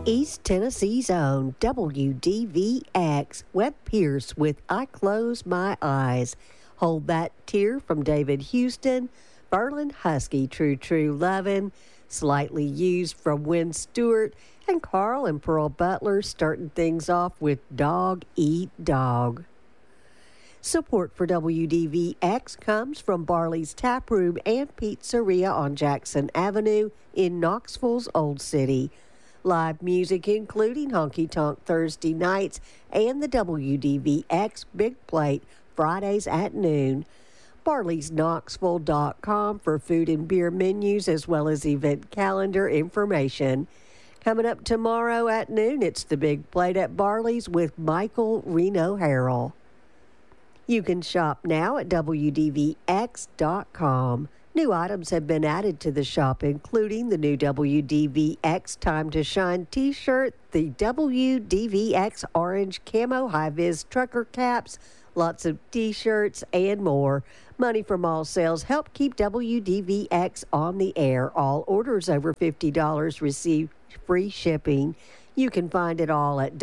East Tennessee's own WDVX, Webb Pierce with I Close My Eyes. Hold That Tear from David Houston. Berlin Husky, True True Lovin'. Slightly Used from Wynn Stewart. And Carl and Pearl Butler starting things off with Dog Eat Dog. Support for WDVX comes from Barley's Tap Room and Pizzeria on Jackson Avenue in Knoxville's Old City. Live music including Honky Tonk Thursday nights and the WDVX Big Plate Fridays at noon. Barley'sKnoxville.com for food and beer menus as well as event calendar information. Coming up tomorrow at noon, it's the Big Plate at Barley's with Michael Reno Harrell. You can shop now at WDVX.com. New items have been added to the shop, including the new WDVX Time to Shine t-shirt, the WDVX Orange Camo High-Vis Trucker Caps, lots of t-shirts, and more. Money from all sales help keep WDVX on the air. All orders over $50 receive free shipping. You can find it all at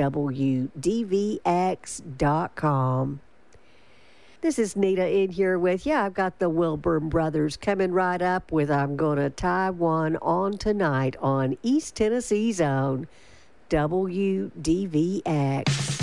WDVX.com. This is Nita in here with you. I've got the Wilburn Brothers coming right up with I'm Gonna Tie One On Tonight on East Tennessee's own WDVX.